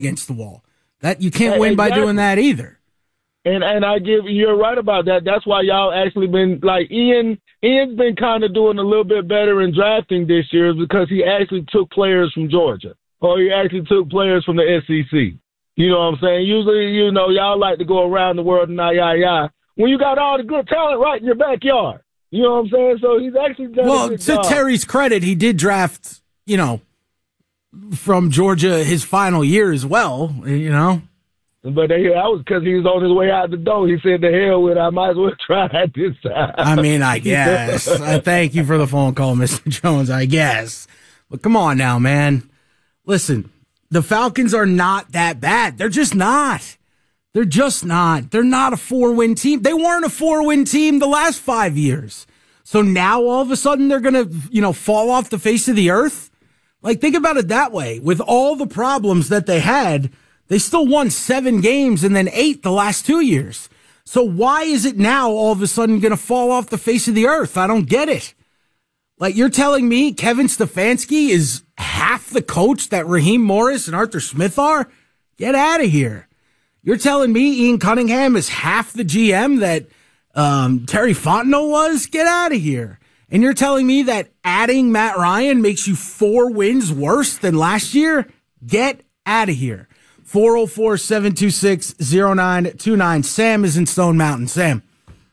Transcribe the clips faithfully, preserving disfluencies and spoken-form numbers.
against the wall. That you can't Yeah, win exactly. by doing that either. And and I give you're right about that. That's why y'all actually been like Ian. Ian's been kind of doing a little bit better in drafting this year because he actually took players from Georgia, or he actually took players from the S E C. You know what I'm saying? Usually, you know, y'all like to go around the world and nah, yah, yah. When you got all the good talent right in your backyard. You know what I'm saying? So he's actually done Well, a good to job. Terry's credit, he did draft, you know, from Georgia his final year as well, you know. But they, that was because he was on his way out the door. He said, "The hell with it, I might as well try it this time." I mean, I guess. I thank you for the phone call, Mister Jones, I guess. But come on now, man. Listen, the Falcons are not that bad. They're just not. They're just not. They're not a four-win team. They weren't a four-win team the last five years. So now all of a sudden they're going to, you know, fall off the face of the earth? Like, think about it that way. With all the problems that they had, they still won seven games and then eight the last two years. So why is it now all of a sudden going to fall off the face of the earth? I don't get it. Like, you're telling me Kevin Stefanski is half the coach that Raheem Morris and Arthur Smith are? Get out of here. You're telling me Ian Cunningham is half the G M that um, Terry Fontenot was? Get out of here. And you're telling me that adding Matt Ryan makes you four wins worse than last year? Get out of here. four oh four, seven two six, oh nine two nine. Sam is in Stone Mountain. Sam.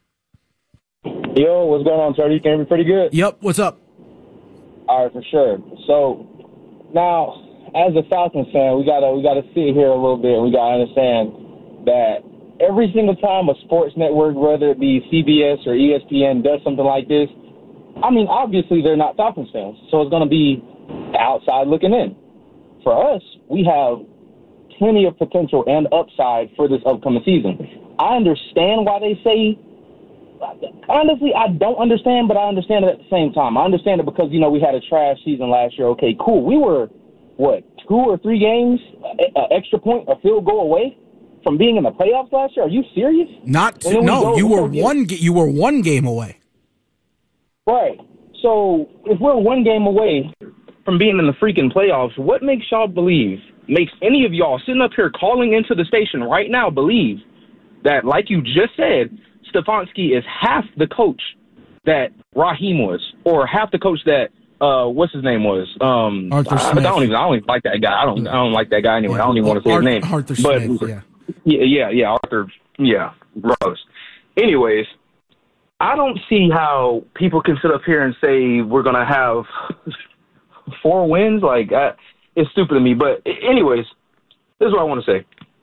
Yo, what's going on, Terry? You can hear me pretty good? Yep, what's up? All right, for sure. So, now, as a Falcons fan, we gotta we gotta sit here a little bit, and we gotta understand that every single time a sports network, whether it be C B S or E S P N, does something like this, I mean, obviously they're not Falcons fans, so it's gonna be outside looking in. For us, we have plenty of potential and upside for this upcoming season. I understand why they say. Honestly, I don't understand, but I understand it at the same time. I understand it because, you know, we had a trash season last year. Okay, cool. We were, what, two or three games, an extra point, a field goal away from being in the playoffs last year? Are you serious? Not to, no, go, you were one get, you were one game away. Right. So if we're one game away from being in the freaking playoffs, what makes y'all believe, makes any of y'all sitting up here calling into the station right now believe that, like you just said, Stefanski is half the coach that Raheem was, or half the coach that uh, what's his name was. Um, Arthur I, Smith. I don't even. I don't even like that guy. I don't. I don't like that guy anyway. Yeah. I don't even want to say Arthur, his name. Arthur but, Smith. Yeah. Yeah. Yeah. Yeah. Arthur. Yeah. Gross. Anyways, I don't see how people can sit up here and say we're gonna have four wins. Like I, it's stupid to me. But anyways, this is what I want to say.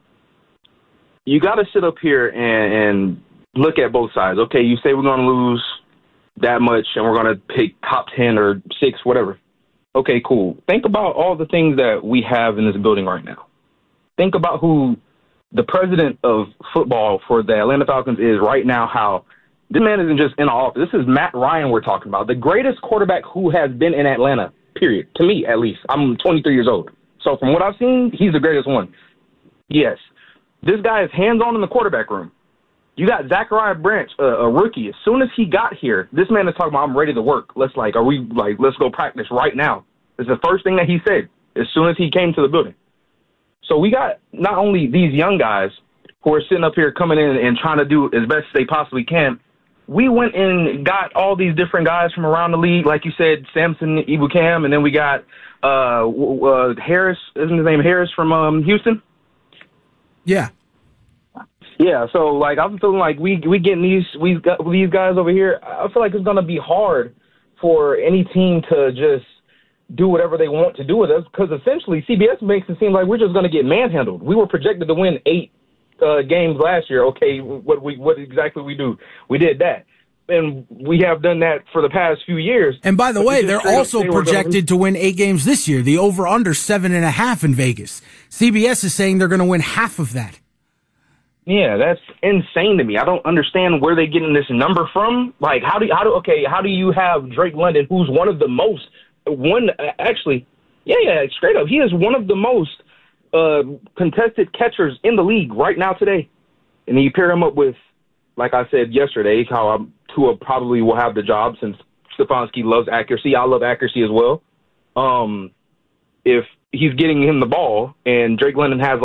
You got to sit up here and. and look at both sides. Okay, you say we're going to lose that much and we're going to pick top ten or six, whatever. Okay, cool. Think about all the things that we have in this building right now. Think about who the president of football for the Atlanta Falcons is right now, how this man isn't just in the office. This is Matt Ryan we're talking about, the greatest quarterback who has been in Atlanta, period. To me, at least. I'm twenty-three years old. So from what I've seen, he's the greatest one. Yes. This guy is hands-on in the quarterback room. You got Zachariah Branch, uh, a rookie. As soon as he got here, this man is talking about, I'm ready to work. Let's like, are we like, let's go practice right now. It's the first thing that he said as soon as he came to the building. So we got not only these young guys who are sitting up here coming in and trying to do as best as they possibly can. We went and got all these different guys from around the league, like you said, Samson Ebukam, and then we got uh, uh, Harris, isn't his name Harris from um, Houston? Yeah. Yeah, so like I'm feeling like we we getting these we got these guys over here. I feel like it's gonna be hard for any team to just do whatever they want to do with us because essentially C B S makes it seem like we're just gonna get manhandled. We were projected to win eight uh, games last year. Okay, what we what exactly we do? We did that, and we have done that for the past few years. And by the way, they're also projected to win eight games this year. The over under seven and a half in Vegas. C B S is saying they're gonna win half of that. Yeah, that's insane to me. I don't understand where they're getting this number from. Like, how do you, how do okay? How do you have Drake London, who's one of the most one actually? Yeah, yeah, straight up, he is one of the most uh, contested catchers in the league right now today. And then you pair him up with, like I said yesterday, how um, Tua probably will have the job since Stefanski loves accuracy. I love accuracy as well. Um, if he's getting him the ball, and Drake London has